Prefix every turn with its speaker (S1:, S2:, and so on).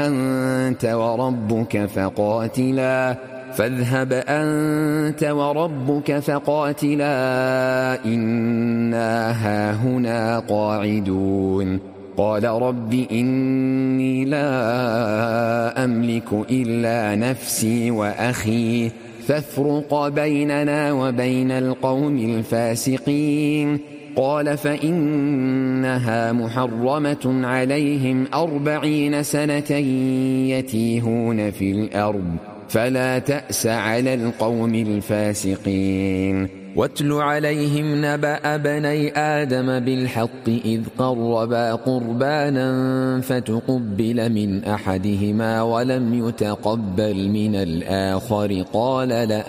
S1: أنت وربك فقاتلا فاذهب أنت وربك فقاتلا إنا هاهنا قاعدون قال رب إني لا أملك إلا نفسي وأخي فافرق بيننا وبين القوم الفاسقين قال فإنها محرمة عليهم 40 سنة يتيهون في الأرض فلا تأس على القوم الفاسقين واتل عليهم نبأ بني آدم بالحق إذ قربا قربانا فتقبل من أحدهما ولم يتقبل من الآخر قال